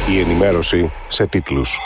Η ενημέρωση σε τίτλους.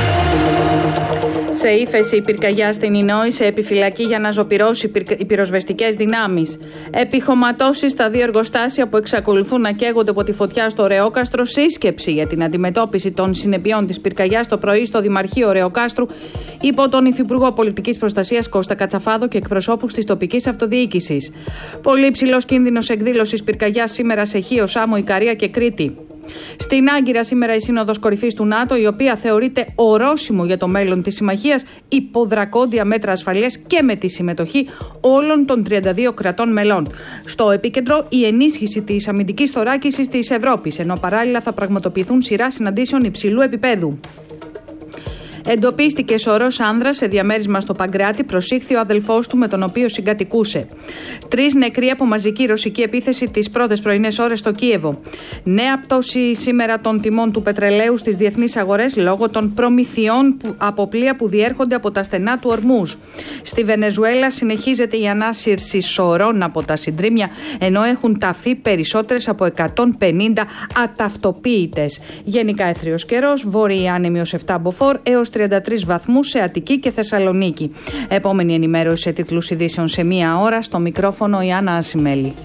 Σε ύφεση η πυρκαγιά στην Ινόη, σε επιφυλακή για να ζωπυρώσει οι πυροσβεστικές δυνάμεις. Επιχωματώσεις στα δύο εργοστάσια που εξακολουθούν να καίγονται από τη φωτιά στο Ρεόκαστρο. Σύσκεψη για την αντιμετώπιση των συνεπειών της πυρκαγιάς το πρωί στο Δημαρχείο Ρεοκάστρου υπό τον Υφυπουργό Πολιτικής Προστασίας Κώστα Κατσαφάδο και εκπροσώπους της τοπικής αυτοδιοίκησης. Πολύ υψηλός κίνδυνος εκδήλωσης πυρκαγιάς σήμερα σε Χίο, Σάμο, Ικαρία και Κρήτη. Στην Άγκυρα σήμερα η Σύνοδος Κορυφής του ΝΑΤΟ, η οποία θεωρείται ορόσημο για το μέλλον της συμμαχίας, υπό δρακόντια μέτρα ασφαλείας και με τη συμμετοχή όλων των 32 κρατών μελών. Στο επίκεντρο η ενίσχυση της αμυντικής θωράκισης της Ευρώπης, ενώ παράλληλα θα πραγματοποιηθούν σειρά συναντήσεων υψηλού επίπεδου. Εντοπίστηκε σωρός άνδρας σε διαμέρισμα στο Παγκράτη, προσήχθη ο αδελφός του με τον οποίο συγκατοικούσε. 3 νεκροί από μαζική ρωσική επίθεση τις πρώτες πρωινές ώρες στο Κίεβο. Νέα πτώση σήμερα των τιμών του πετρελαίου στις διεθνείς αγορές λόγω των προμηθειών από πλοία που διέρχονται από τα στενά του Ορμούζ. Στη Βενεζουέλα συνεχίζεται η ανάσυρση σωρών από τα συντρίμμια, ενώ έχουν ταφεί περισσότερες από 150 αταυτοποίητες. Γενικά έθριος καιρός, βόρειοι άνεμοι ως 7 μποφόρ έως 33 βαθμούς σε Αττική και Θεσσαλονίκη. Επόμενη ενημέρωση σε τίτλους ειδήσεων σε 1 ώρα. Στο μικρόφωνο η Άννα Ασημέλη.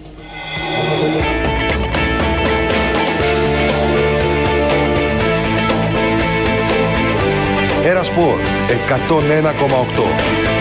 Ένα Σπορ 101,8.